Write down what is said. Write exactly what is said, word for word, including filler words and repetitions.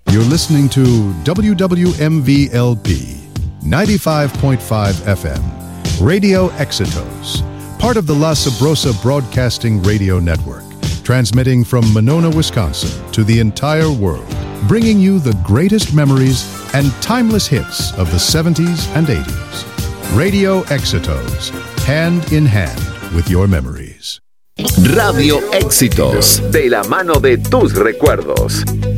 You're listening to W W M V L P ninety-five point five F M, Radio Éxitos, part of the La Sabrosa Broadcasting Radio Network, transmitting from Monona, Wisconsin to the entire world, bringing you the greatest memories and timeless hits of the seventies and eighties. Radio Éxitos, hand in hand with your memories. Radio Éxitos, de la mano de tus recuerdos.